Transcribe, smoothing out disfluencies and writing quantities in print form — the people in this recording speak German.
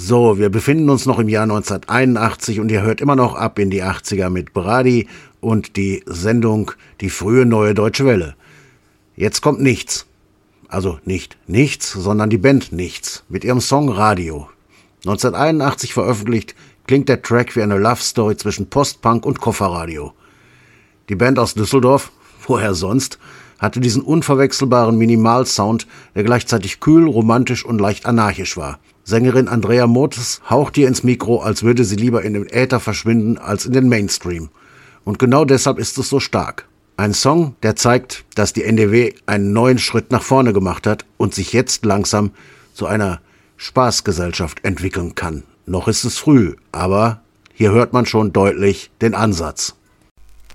So, wir befinden uns noch im Jahr 1981 und ihr hört immer noch ab in die 80er mit Brady und die Sendung Die frühe Neue Deutsche Welle. Jetzt kommt Nichts. Also nicht Nichts, sondern die Band Nichts mit ihrem Song Radio. 1981 veröffentlicht, klingt der Track wie eine Love Story zwischen Postpunk und Kofferradio. Die Band aus Düsseldorf, woher sonst, hatte diesen unverwechselbaren Minimalsound, der gleichzeitig kühl, romantisch und leicht anarchisch war. Sängerin Andrea Motes haucht ihr ins Mikro, als würde sie lieber in den Äther verschwinden als in den Mainstream. Und genau deshalb ist es so stark. Ein Song, der zeigt, dass die NDW einen neuen Schritt nach vorne gemacht hat und sich jetzt langsam zu einer Spaßgesellschaft entwickeln kann. Noch ist es früh, aber hier hört man schon deutlich den Ansatz.